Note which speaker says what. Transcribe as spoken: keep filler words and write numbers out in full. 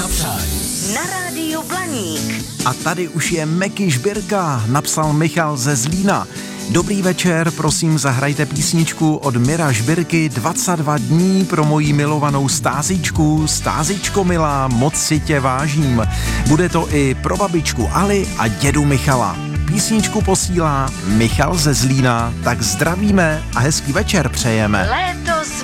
Speaker 1: na přání.
Speaker 2: Na rádiu Blaník.
Speaker 3: A tady už je Meky Žbírka, napsal Michal ze Zlína. Dobrý večer, prosím zahrajte písničku od Mira Žbírky dvacet dva dní pro moji milovanou Stázičku. Stázičko milá, moc si tě vážím. Bude to i pro babičku Ali a dědu Michala. Písničku posílá Michal ze Zlína, tak zdravíme a hezký večer přejeme.
Speaker 2: Let